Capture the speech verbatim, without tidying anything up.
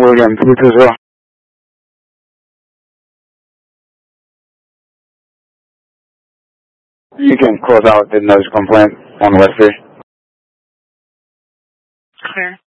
William three two zero. You can close out the notice complaint on West three. Clear.